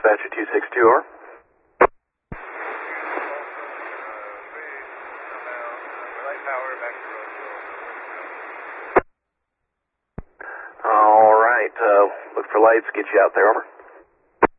Dispatcher 262, over. All right, look for lights, get you out there, over.